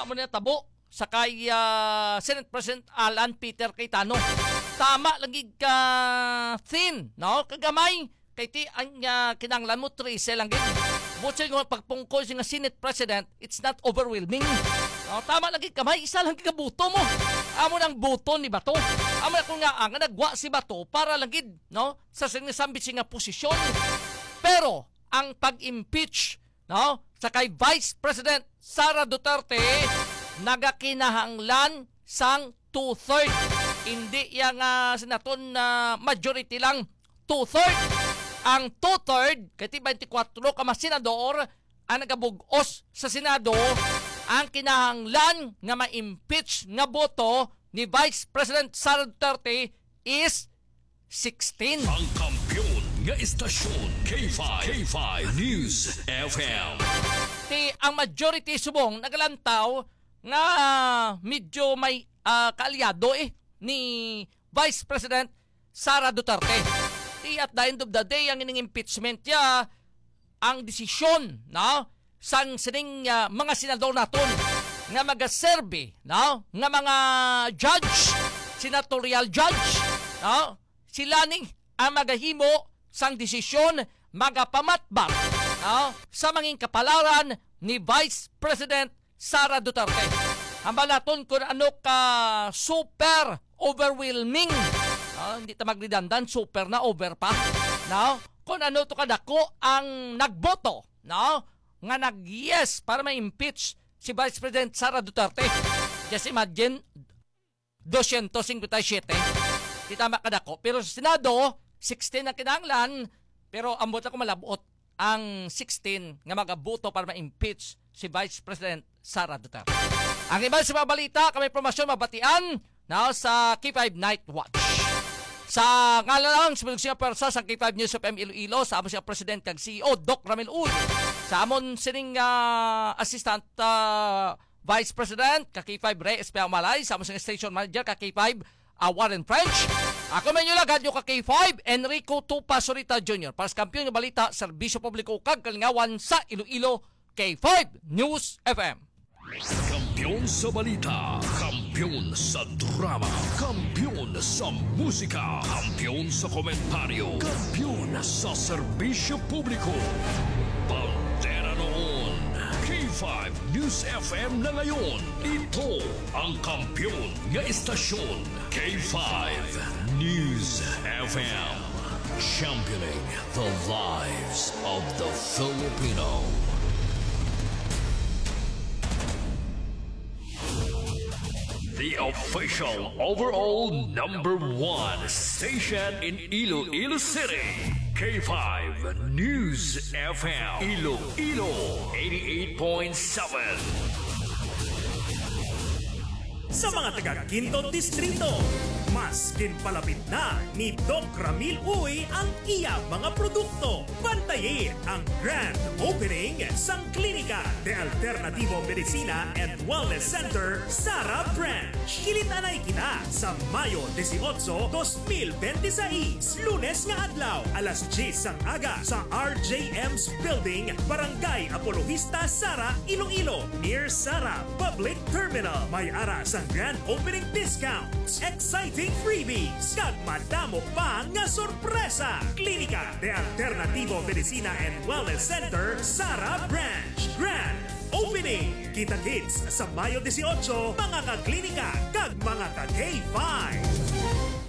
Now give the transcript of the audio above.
amo na tabo sa kay Senate President Alan Peter Cayetano. Tama lagi ka thin, no? Kagamay kay ti ang kinanglan mo 13 lang gid. Butsa yung pagpungkoy nga Senate President, it's not overwhelming. No, tama lagi kamay, isa lang ka buto mo. Amo nang buto ni Bato. Amo na kung nga ang nagwa si Bato para lang gid, no? Sa sinasambi nga posisyon. Pero ang pag-impeach, no, sa kay Vice President Sara Duterte nagakinahanglan sang 2/3. Hindi yang senaton na majority lang 2/3. Ang 2/3 kay 24 ka mga senador ang nagabugos sa Senado ang kinahanglan nga ma-impeach nga boto ni Vice President Sara Duterte is 16. Ang kampiyon nga istasyon K5 News FM. Ang majority subong nagalantaw nga medyo may kaalyado ni Vice President Sara Duterte. At the end of the day, ang ining impeachment niya, ang desisyon, no, sang sining mga senador naton nga magaserbe, no, nga mga judge, senatorial judge, no, sila ning ang magahimo sang desisyon magapamatbang, no, sa manging kapalaran ni Vice President Sara Duterte. Hambal naton kung ano ka super overwhelming. Hindi ta magridandan, super na over pa. No? Kung ano to kadako ang nagboto, no? Nga nag-yes para ma-impeach si Vice President Sara Duterte. Just imagine, 257. Di tama kadako. Pero sa Senado, 16 na kinahanglan, pero ambot ako malabot ang 16 nga magaboto para ma-impeach si Vice President Sara Duterte. Ang iba sa mga balita, kami promasyon mabatian now sa K5 Night Watch. Sa ngalan lang sa siya persa sa K5 News FM Iloilo, sa amon siya President kag CEO Doc Ramil Uy. Sa amon sining Assistant Vice President kag K5 Ray Espea Malay, sa amon sining Station Manager kag K5 Warren French. Ako man yung lagad yung kag K5 Enrico Tupa Sorita Jr. Para sa kampiyon ng balita, serbisyo publiko kag kalingawan sa Iloilo, K5 News FM. Kampiyon sa balita, kampiyon sa drama, kampiyon sa musika, kampiyon sa komentaryo, kampiyon sa serbisyo publiko. Pantera noon, K5 News FM na ngayon. Ito ang kampiyon nga istasyon, K5 News FM. Championing the lives of the Filipino. The official overall #1 station in Iloilo City. K5 News FM. Iloilo 88.7. Sa mga taga-Quinto Distrito, mas kinpalapit na ni Doc Ramil Uy ang iya mga produkto. Bantayin ang grand opening sang Klinika de Alternativo Medicina and Wellness Center, Sara Branch. Kilitanay kita sa Mayo 18, 2026, Lunes nga adlaw, alas 10 sang aga sa RJM's Building, Barangay Apologista, Sara, Iloilo, near Sara Public Terminal. May ara sang grand opening discounts, exciting freebies, kag madamo pa nga sorpresa. Klinika de Alternativo Medicina and Wellness Center, Sara Branch. Grand opening. Kita-kits sa Mayo 18, mga ka-klinika kag mga ka-K5.